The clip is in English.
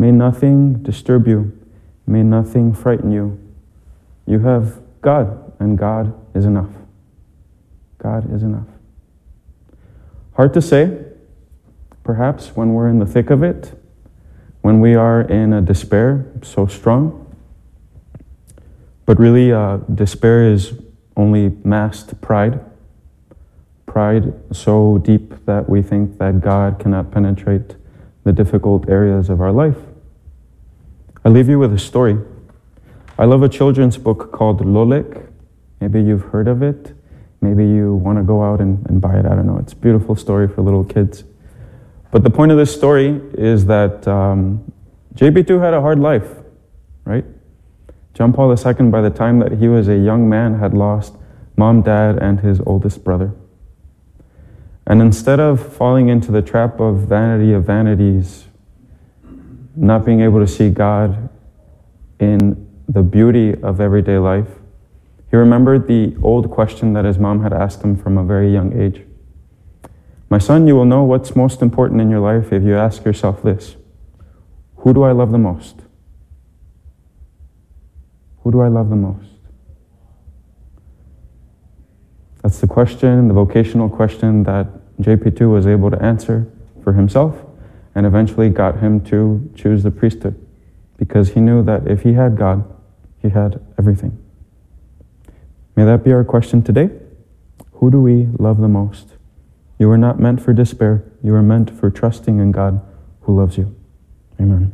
May nothing disturb you. May nothing frighten you. You have God, and God is enough. God is enough. Hard to say, perhaps, when we're in the thick of it, when we are in a despair so strong. But really, despair is only masked pride. Pride so deep that we think that God cannot penetrate the difficult areas of our life. I leave you with a story. I love a children's book called Lolek. Maybe you've heard of it. Maybe you want to go out and buy it. I don't know. It's a beautiful story for little kids. But the point of this story is that JP2 had a hard life, right? John Paul II, by the time that he was a young man, had lost mom, dad, and his oldest brother. And instead of falling into the trap of vanity of vanities, not being able to see God in the beauty of everyday life, he remembered the old question that his mom had asked him from a very young age. My son, you will know what's most important in your life if you ask yourself this: who do I love the most? Who do I love the most? That's the question, the vocational question that JP2 was able to answer for himself, and eventually got him to choose the priesthood, because he knew that if he had God, he had everything. May that be our question today. Who do we love the most? You are not meant for despair. You are meant for trusting in God who loves you. Amen.